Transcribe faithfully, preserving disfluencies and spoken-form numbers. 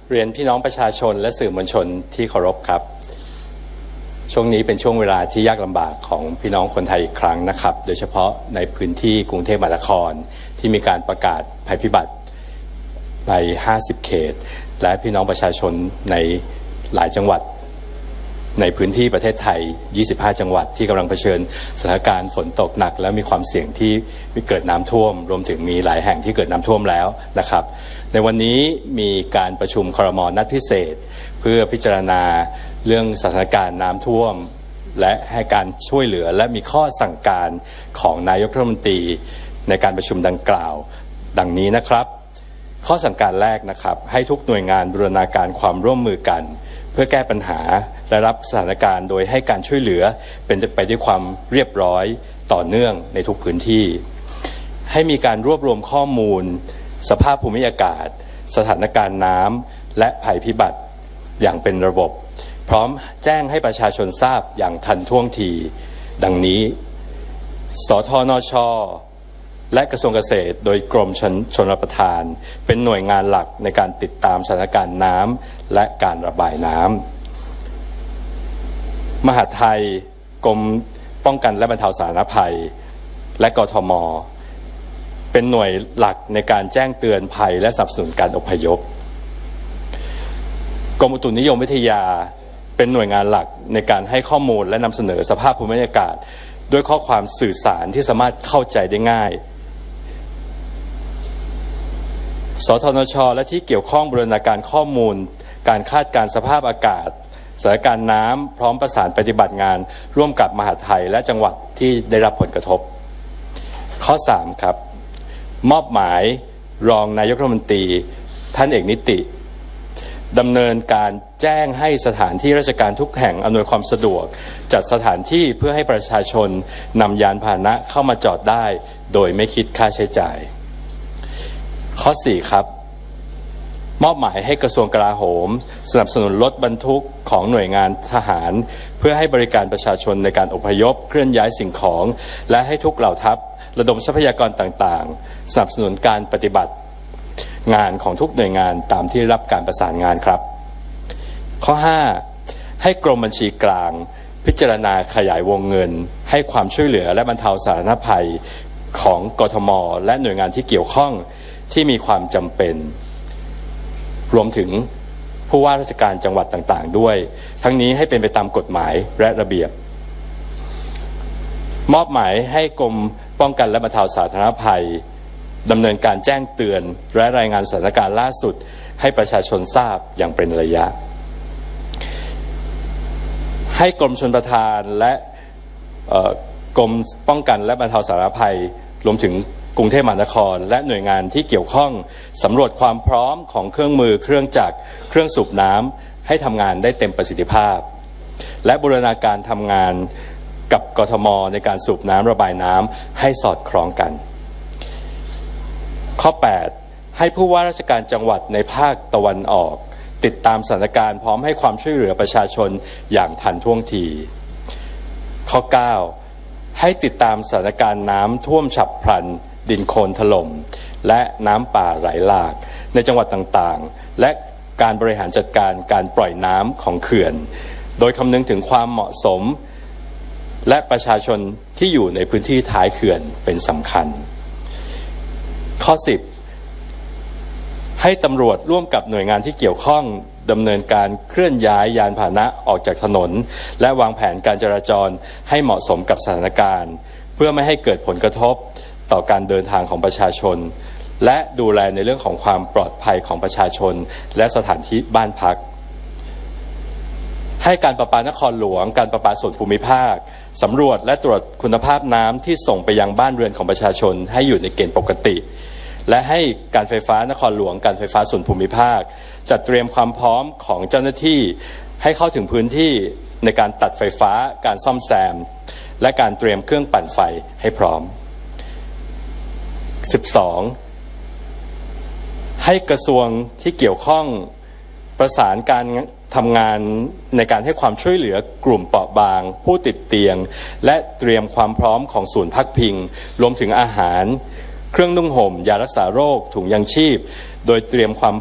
เรียนพี่น้องประชาชนและสื่อมวลชนที่เคารพครับช่วงนี้เป็นช่วงเวลาที่ยากลำบากของพี่น้องคนไทยอีกครั้งนะครับโดยเฉพาะในพื้นที่กรุงเทพมหานครที่มีการประกาศภัยพิบัติไปห้าสิบเขตและพี่น้องประชาชนในหลายจังหวัดในพื้นที่ประเทศไทยยี่สิบห้าจังหวัดที่กำลังเผชิญสถานการณ์ฝนตกหนักและมีความเสี่ยงที่มีเกิดน้ำท่วมรวมถึงมีหลายแห่งที่เกิดน้ำท่วมแล้วนะครับในวันนี้มีการประชุมครม.นัดพิเศษเพื่อพิจารณาเรื่องสถานการณ์น้ำท่วมและให้การช่วยเหลือและมีข้อสั่งการของนายกรัฐมนตรีในการประชุมดังกล่าวดังนี้นะครับข้อสั่งการแรกนะครับให้ทุกหน่วยงานบูรณาการความร่วมมือกันเพื่อแก้ปัญหาและรับสถานการณ์โดยให้การช่วยเหลือเป็นไปด้วยความเรียบร้อยต่อเนื่องในทุกพื้นที่ให้มีการรวบรวมข้อมูลสภาพภูมิอากาศสถานการณ์น้ำและภัยพิบัติอย่างเป็นระบบพร้อมแจ้งให้ประชาชนทราบอย่างทันท่วงทีดังนี้สธนช.และกระทรวงเกษตรโดยกรมชลชลประทานเป็นหน่วยงานหลักในการติดตามสถานการณ์น้ำและการระบายน้ำมหาดไทยกรมป้องกันและบรรเทาสาธารณภัยและกทม.เป็นหน่วยหลักในการแจ้งเตือนภัยและสนับสนุนการอพยพกรมอุตุนิยมวิทยาเป็นหน่วยงานหลักในการให้ข้อมูลและนำเสนอสภาพภูมิอากาศด้วยข้อความสื่อสารที่สามารถเข้าใจได้ง่ายสธนช.และที่เกี่ยวข้องบูรณาการข้อมูลการคาดการณ์สภาพอากาศสถานการณ์น้ำพร้อมประสานปฏิบัติงานร่วมกับมหาดไทยและจังหวัดที่ได้รับผลกระทบข้อสามครับมอบหมายรองนายกรัฐมนตรีท่านเอกนิติดำเนินการแจ้งให้สถานที่ราชการทุกแห่งอำนวยความสะดวกจัดสถานที่เพื่อให้ประชาชนนำยานพาหนะเข้ามาจอดได้โดยไม่คิดค่าใช้จ่ายข้อสี่ครับมอบหมายให้กระทรวงกลาโหมสนับสนุนรถบรรทุกของหน่วยงานทหารเพื่อให้บริการประชาชนในการอพยพเคลื่อนย้ายสิ่งของและให้ทุกเหล่าทัพระดมทรัพยากรต่างๆสนับสนุนการปฏิบัติงานของทุกหน่วยงานตามที่รับการประสานงานครับข้อห้าให้กรมบัญชีกลางพิจารณาขยายวงเงินให้ความช่วยเหลือและบรรเทาสาธารณภัยของกทม.และหน่วยงานที่เกี่ยวข้องที่มีความจำเป็นรวมถึงผู้ว่าราชการจังหวัดต่างๆด้วยทั้งนี้ให้เป็นไปตามกฎหมายและระเบียบมอบหมายให้กรมป้องกันและบรรเทาสาธารณภัยดำเนินการแจ้งเตือนและรายงานสถานการณ์ล่าสุดให้ประชาชนทราบอย่างเป็นระยะให้กรมชลประทานและกรมป้องกันและบรรเทาสาธารณภัยรวมถึงกรุงเทพมหานครและหน่วยงานที่เกี่ยวข้องสำรวจความพร้อมของเครื่องมือเครื่องจักรเครื่องสูบน้ำให้ทำงานได้เต็มประสิทธิภาพและบูรณาการทำงานกับกทม.ในการสูบน้ำระบายน้ำให้สอดคล้องกันข้อแปดให้ผู้ว่าราชการจังหวัดในภาคตะวันออกติดตามสถานการณ์พร้อมให้ความช่วยเหลือประชาชนอย่างทันท่วงทีข้อเก้าให้ติดตามสถานการณ์น้ำท่วมฉับพลันดินโคลนถล่มและน้ำป่าไหลหลากในจังหวัดต่างๆและการบริหารจัดการการปล่อยน้ำของเขื่อนโดยคำนึงถึงความเหมาะสมและประชาชนที่อยู่ในพื้นที่ท้ายเขื่อนเป็นสำคัญข้อสิบให้ตำรวจร่วมกับหน่วยงานที่เกี่ยวข้องดำเนินการเคลื่อนย้ายยานพาหนะออกจากถนนและวางแผนการจราจรให้เหมาะสมกับสถานการณ์เพื่อไม่ให้เกิดผลกระทบต่อการเดินทางของประชาชนและดูแลในเรื่องของความปลอดภัยของประชาชนและสถานที่บ้านพักให้การประปานครหลวงการประปาส่วนภูมิภาคสำรวจและตรวจคุณภาพน้ำที่ส่งไปยังบ้านเรือนของประชาชนให้อยู่ในเกณฑ์ปกติและให้การไฟฟ้านครหลวงการไฟฟ้าส่วนภูมิภาคจัดเตรียมความพร้อมของเจ้าหน้าที่ให้เข้าถึงพื้นที่ในการตัดไฟฟ้าการซ่อมแซมและการเตรียมเครื่องปั่นไฟให้พร้อมสิบสองให้กระทรวงที่เกี่ยวข้องประสานการทำงานในการให้ความช่วยเหลือกลุ่มเปราะบางผู้ติดเตียงและเตรียมความพร้อมของศูนย์พักพิงรวมถึงอาหารเครื่องนุ่งห่มยารักษาโรคถุงยางชีพโดยเตรียมความ